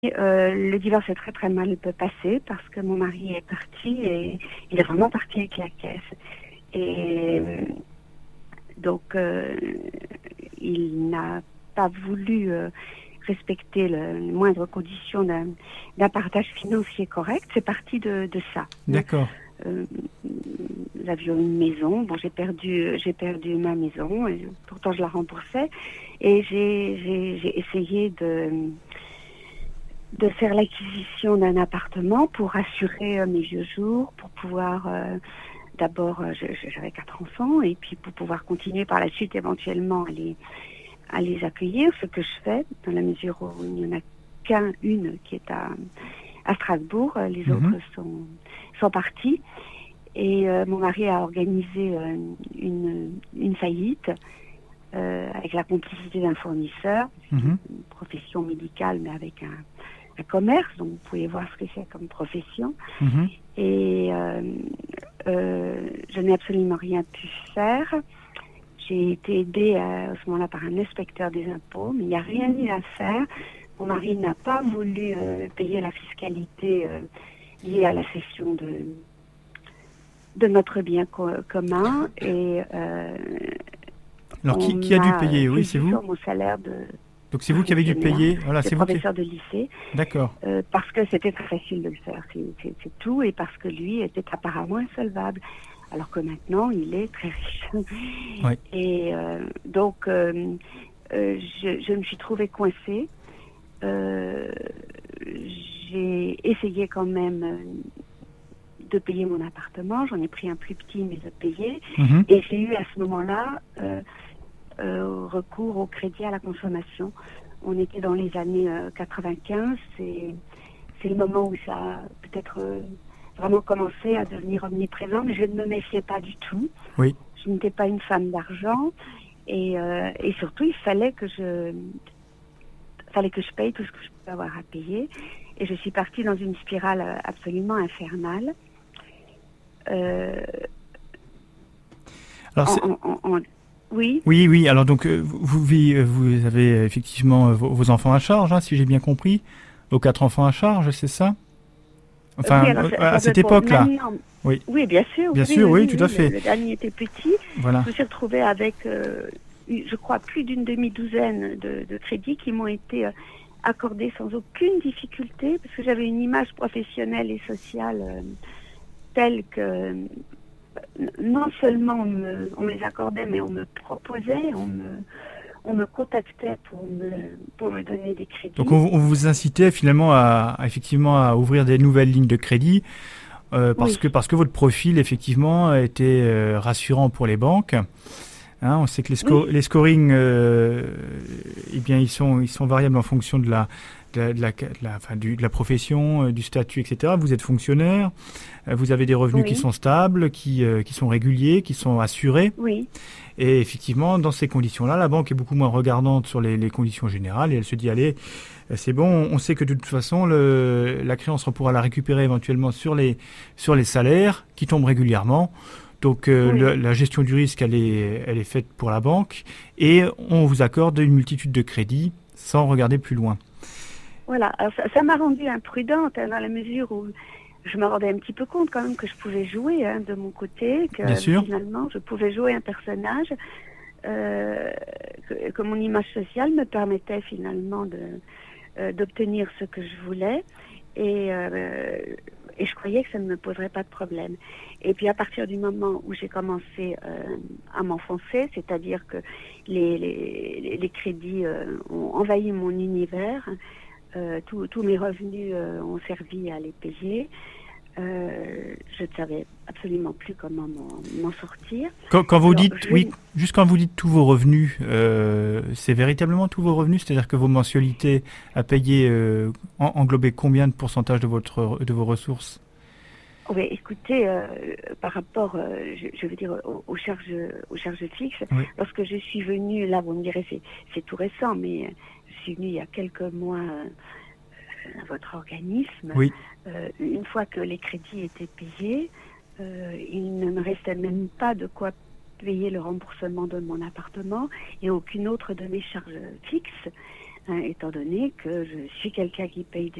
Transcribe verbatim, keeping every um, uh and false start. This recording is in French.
Euh, le divorce est très très mal passé parce que mon mari est parti et il est vraiment parti avec la caisse. Et euh, donc euh, il n'a pas voulu euh, respecter le, les moindres conditions d'un, d'un partage financier correct. C'est parti de, de ça. D'accord. Euh, nous avions une maison. Bon, j'ai perdu, j'ai perdu ma maison. Et pourtant, je la remboursais. Et j'ai, j'ai, j'ai essayé de de faire l'acquisition d'un appartement pour assurer euh, mes vieux jours, pour pouvoir euh, d'abord, euh, j'avais quatre enfants, et puis pour pouvoir continuer par la suite éventuellement à les, à les accueillir, ce que je fais, dans la mesure où il n'y en a qu'un, une qui est à, à Strasbourg, les Mmh. autres sont, sont partis. Et euh, mon mari a organisé euh, une, une faillite euh, avec la complicité d'un fournisseur, Mmh. une profession médicale, mais avec un un commerce, donc vous pouvez voir ce que c'est comme profession. Mmh. Et euh, euh, je n'ai absolument rien pu faire. J'ai été aidée à, à ce moment-là par un inspecteur des impôts, mais il n'y a rien eu à faire. Mon mari n'a pas voulu euh, payer la fiscalité euh, liée à la cession de, de notre bien co- commun. Et euh, Alors, qui, qui a dû payer? Oui, c'est vous? sur mon salaire de Donc, c'est vous qui avez dû payer. Voilà, c'est vous qui... professeur de lycée. D'accord. Euh, parce que c'était très facile de le faire, c'est, c'est, c'est tout, et parce que lui était apparemment insolvable, alors que maintenant il est très riche. Oui. Et euh, donc euh, euh, je, je me suis trouvée coincée. Euh, j'ai essayé quand même de payer mon appartement, j'en ai pris un plus petit mais de payer, Mmh. et j'ai eu à ce moment-là euh, euh, recours au crédit à la consommation. On était dans les années euh, quatre-vingt-quinze, c'est, c'est le moment où ça a peut-être euh, vraiment commencé à devenir omniprésent, mais je ne me méfiais pas du tout. Oui. Je n'étais pas une femme d'argent, et, euh, et surtout il fallait que je fallait que je paye tout ce que je pouvais avoir à payer, et je suis partie dans une spirale absolument infernale. Euh, Alors, en, c'est... en, en, en, oui. Oui, oui. Alors, donc, euh, vous, vous, vous avez euh, effectivement euh, vos, vos enfants à charge, hein, si j'ai bien compris. Vos quatre enfants à charge, c'est ça? Enfin, Oui, alors, euh, ça, à ça cette dépend. époque-là. Maintenant, Oui. oui, bien sûr. Bien oui, sûr, oui, oui, oui, tout à oui, fait. Le, le dernier était petit. Voilà. Je me suis retrouvée avec, euh, je crois, plus d'une demi-douzaine de, de crédits qui m'ont été euh, accordés sans aucune difficulté, parce que j'avais une image professionnelle et sociale euh, telle que euh, non seulement on me, on me les accordait, mais on me proposait, on me, on me contactait pour me, pour me donner des crédits. Donc, on, on vous incitait finalement à, à, effectivement à ouvrir des nouvelles lignes de crédit euh, parce, Oui. que, parce que votre profil, effectivement, était euh, rassurant pour les banques. Hein, on sait que les, sco- Oui. les scorings, euh, eh bien, ils sont, ils sont variables en fonction de la, de la, de la, de la, enfin, du, de la profession, euh, du statut, et cetera. Vous êtes fonctionnaire, euh, vous avez des revenus Oui. qui sont stables, qui, euh, qui sont réguliers, qui sont assurés. Oui. Et effectivement, dans ces conditions-là, la banque est beaucoup moins regardante sur les, les conditions générales et elle se dit, allez, c'est bon, on sait que de toute façon, le, la créance, on pourra la récupérer éventuellement sur les, sur les salaires qui tombent régulièrement. Donc euh, Oui. le, la gestion du risque, elle est, elle est faite pour la banque et on vous accorde une multitude de crédits sans regarder plus loin. Voilà, alors ça, ça m'a rendue imprudente hein, dans la mesure où je me rendais un petit peu compte quand même que je pouvais jouer hein, de mon côté, que Bien sûr. finalement je pouvais jouer un personnage, euh, que, que mon image sociale me permettait finalement de, euh, d'obtenir ce que je voulais. Et, euh, et je croyais que ça ne me poserait pas de problème. Et puis à partir du moment où j'ai commencé euh, à m'enfoncer, c'est-à-dire que les, les, les crédits euh, ont envahi mon univers, euh, tous, tous mes revenus euh, ont servi à les payer, euh, je ne savais absolument plus comment m'en, m'en sortir. Quand, quand vous Alors, dites, je... oui, juste quand vous dites tous vos revenus, euh, c'est véritablement tous vos revenus, c'est-à-dire que vos mensualités à payer euh, en, englobaient combien de pourcentage de, votre, de vos ressources? Oui, écoutez, euh, par rapport, euh, je, je veux dire, aux, aux charges, aux charges fixes, oui. Lorsque je suis venue, là, vous me direz, c'est, c'est tout récent, mais je suis venue il y a quelques mois euh, à votre organisme. Oui. Euh, une fois que les crédits étaient payés, euh, il ne me restait même pas de quoi payer le remboursement de mon appartement et aucune autre de mes charges fixes. hein, étant donné que je suis quelqu'un qui paye